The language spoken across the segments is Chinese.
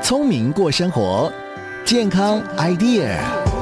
聪明过生活，健康 idea。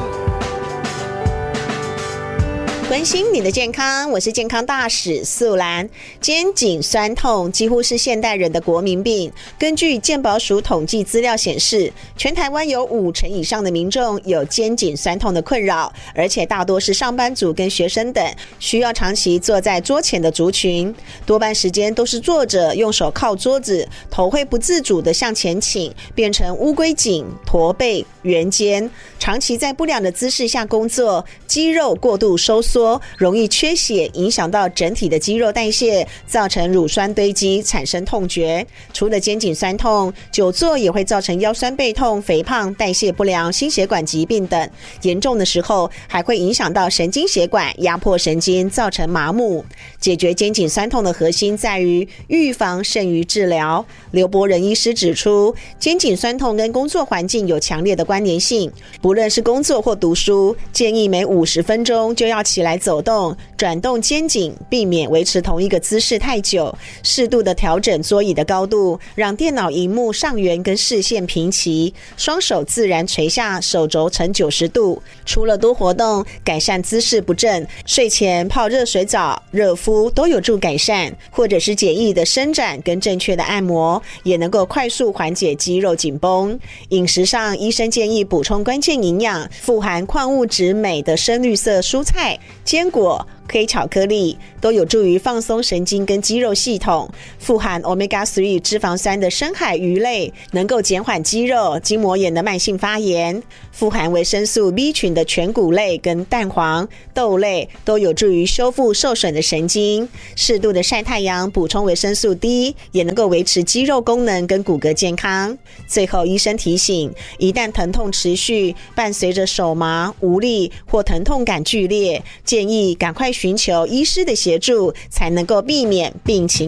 关心你的健康，我是健康大使素兰。肩颈酸痛几乎是现代人的国民病。根据健保署统计资料显示，全台湾有50%以上的民众有肩颈酸痛的困扰，而且大多是上班族跟学生等需要长期坐在桌前的族群，多半时间都是坐着，用手靠桌子，头会不自主的向前倾，变成乌龟颈、驼背、圆肩，长期在不良的姿势下工作，肌肉过度收缩，容易缺血，影响到整体的肌肉代谢，造成乳酸堆积，产生痛觉。除了肩颈酸痛，久坐也会造成腰酸背痛、肥胖、代谢不良、心血管疾病等，严重的时候还会影响到神经血管，压迫神经，造成麻木。解决肩颈酸痛的核心在于预防胜于治疗。刘伯仁医师指出，肩颈酸痛跟工作环境有强烈的关联性，不论是工作或读书，建议每50分钟就要起来走动，转动肩颈，避免维持同一个姿势太久，适度的调整桌椅的高度，让电脑萤幕上缘跟视线平齐，双手自然垂下，手肘呈90度。除了多活动，改善姿势不正，睡前泡热水澡、热敷都有助改善，或者是简易的伸展跟正确的按摩，也能够快速缓解肌肉紧绷。饮食上，医生建议补充关键营养，富含矿物质镁的深绿色蔬菜、坚果、黑巧克力都有助于放松神经跟肌肉系统。富含 Omega-3 脂肪酸的深海鱼类能够减缓肌肉、筋膜炎的慢性发炎。富含维生素 B 群的全谷类跟蛋黄、豆类都有助于修复受损的神经。适度的晒太阳，补充维生素 D， 也能够维持肌肉功能跟骨骼健康。最后，医生提醒，一旦疼痛持续，伴随着手麻、无力或疼痛感剧烈，建议赶快寻求医师的协助，才能够避免病情